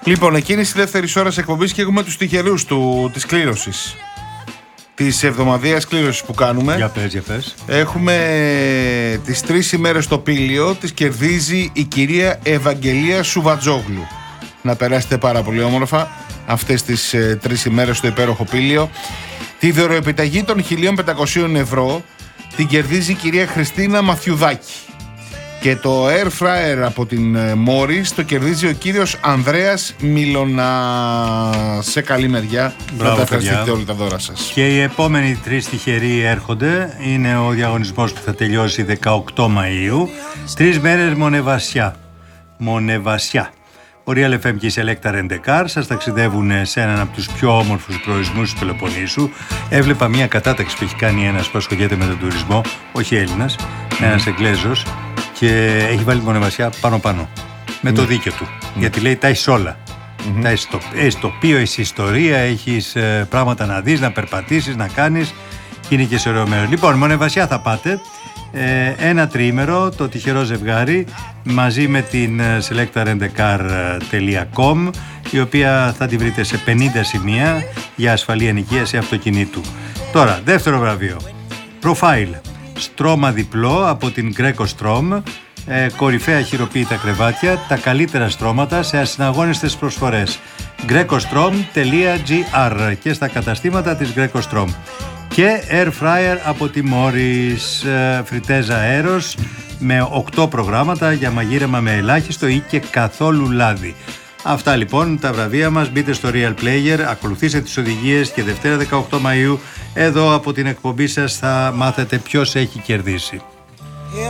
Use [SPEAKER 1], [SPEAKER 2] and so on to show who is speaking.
[SPEAKER 1] Λοιπόν, εκείνη στη δεύτερη ώρα εκπομπής και έχουμε τους τυχερούς της κλήρωσης. Της εβδομαδιαίας κλήρωσης που κάνουμε.
[SPEAKER 2] Για πες.
[SPEAKER 1] Έχουμε τις 3 ημέρες στο Πήλιο. Τις κερδίζει η κυρία Ευαγγελία Σουβατζόγλου. Να περάσετε πάρα πολύ όμορφα αυτές τις 3 ημέρες στο υπέροχο Πήλιο. Τη δωροεπιταγή των 1.500 ευρώ την κερδίζει η κυρία Χριστίνα Μαθιουδάκη. Και το air fryer από την Morris το κερδίζει ο κύριος Ανδρέας Μιλώνα. Σε καλή μεριά. Να τα ευχαριστείτε όλα τα δώρα σας.
[SPEAKER 2] Και οι επόμενοι 3 τυχεροί έρχονται. Είναι ο διαγωνισμός που θα τελειώσει 18 Μαΐου. 3 μέρες Μονεβασιά. Ο Real FM και η Selecta Rent-A-Car σας ταξιδεύουν σε έναν από τους πιο όμορφους προορισμούς του Πελοποννήσου. Έβλεπα μια κατάταξη που έχει κάνει ένας που ασχολιέται με τον τουρισμό, όχι Έλληνας, ένας Εγγλέζος, και έχει βάλει τη Μονεβασιά πάνω-πάνω. Με το δίκιο του. Γιατί λέει τα έχεις όλα. Τα έχεις τοπίο, έχεις ιστορία, έχεις πράγματα να δεις, να περπατήσεις, να κάνεις. Και είναι και σε ωραίο μέρος. Λοιπόν, Μονεβασιά θα πάτε. Ένα τριήμερο, το τυχερό ζευγάρι, μαζί με την selectarentcar.com, η οποία θα τη βρείτε σε 50 σημεία για ασφαλή ενοικίαση αυτοκινήτου. Τώρα, δεύτερο βραβείο, Profile, στρώμα διπλό από την Greco Strom, κορυφαία χειροποίητα κρεβάτια, τα καλύτερα στρώματα σε ασυναγώνιστες προσφορές. grecostrom.gr και στα καταστήματα της Greco Strom. Και air fryer από τη Morris, φριτέζα αέρος με 8 προγράμματα για μαγείρεμα με ελάχιστο ή και καθόλου λάδι. Αυτά λοιπόν τα βραβεία μας. Μπείτε στο Real Player, ακολουθήστε τις οδηγίες και Δευτέρα 18 Μαΐου εδώ από την εκπομπή σας θα μάθετε ποιος έχει κερδίσει.